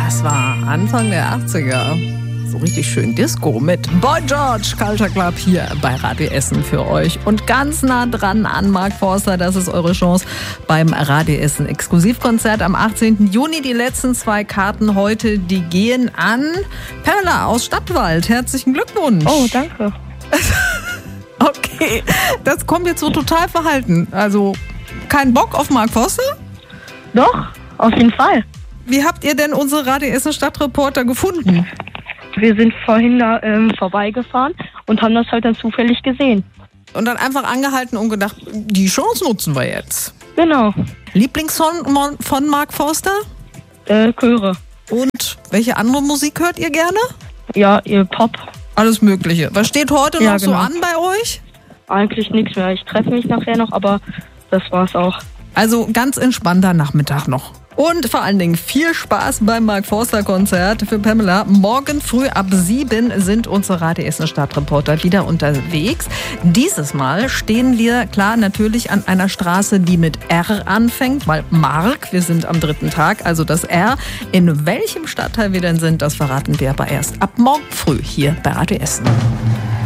Das war Anfang der 80er. So richtig schön Disco mit Boy George, Culture Club hier bei Radio Essen für euch. Und ganz nah dran an Mark Forster, das ist eure Chance beim Radio Essen Exklusivkonzert am 18. Juni. Die letzten 2 Karten heute, die gehen an Pamela aus Stadtwald. Herzlichen Glückwunsch. Oh, danke. Okay, das kommt jetzt so total verhalten. Also kein Bock auf Mark Forster? Doch, auf jeden Fall. Wie habt ihr denn unsere Radio Essen Stadtreporter gefunden? Wir sind vorhin da vorbeigefahren und haben das halt dann zufällig gesehen. Und dann einfach angehalten und gedacht, die Chance nutzen wir jetzt. Genau. Lieblingssong von Mark Forster? Chöre. Und welche andere Musik hört ihr gerne? Ja, ihr Pop. Alles Mögliche. Was steht heute noch so genau an bei euch? Eigentlich nichts mehr. Ich treffe mich nachher noch, aber das war's auch. Also ganz entspannter Nachmittag noch. Und vor allen Dingen viel Spaß beim Mark Forster Konzert für Pamela. Morgen früh ab 7 sind unsere Radio Essen Stadtreporter wieder unterwegs. Dieses Mal stehen wir klar natürlich an einer Straße, die mit R anfängt, weil Mark, wir sind am 3. Tag, also das R. In welchem Stadtteil wir denn sind, das verraten wir aber erst ab morgen früh hier bei Radio Essen.